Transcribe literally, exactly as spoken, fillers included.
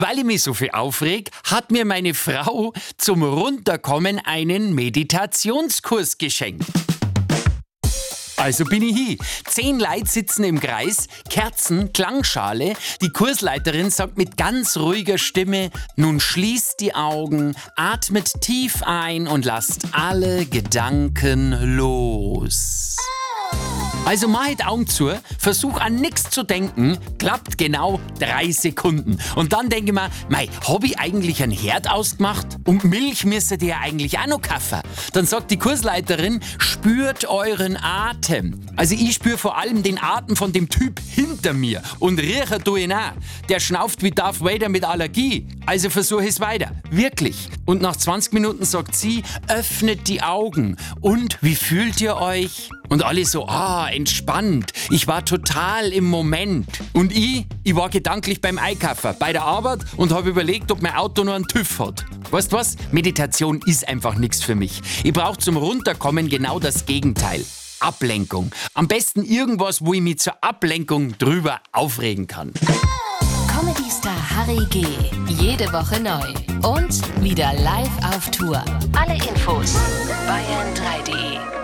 Weil ich mich so viel aufreg, hat mir meine Frau zum Runterkommen einen Meditationskurs geschenkt. Also bin ich hin. Zehn Leute sitzen im Kreis, Kerzen, Klangschale. Die Kursleiterin sagt mit ganz ruhiger Stimme: Nun schließt die Augen, atmet tief ein und lasst alle Gedanken los. Also mach die Augen zu, versuch an nichts zu denken, klappt genau drei Sekunden. Und dann denke ich mir, mei, hab ich eigentlich einen Herd ausgemacht? Und Milch müsstet ihr eigentlich auch noch kaufen. Dann sagt die Kursleiterin, spürt euren Atem. Also ich spüre vor allem den Atem von dem Typ hinter mir. Und riechen tue ihn auch. Der schnauft wie Darth Vader mit Allergie. Also versuche es weiter. Wirklich. Und nach zwanzig Minuten sagt sie, öffnet die Augen. Und wie fühlt ihr euch? Und alle so, ah, entspannt. Ich war total im Moment. Und ich, ich war gedanklich beim Einkaufen, bei der Arbeit und habe überlegt, ob mein Auto noch einen TÜV hat. Weißt du was? Meditation ist einfach nichts für mich. Ich brauche zum Runterkommen genau das Gegenteil. Ablenkung. Am besten irgendwas, wo ich mich zur Ablenkung drüber aufregen kann. Comedy-Star Harry G. Jede Woche neu. Und wieder live auf Tour. Alle Infos bayern drei punkt de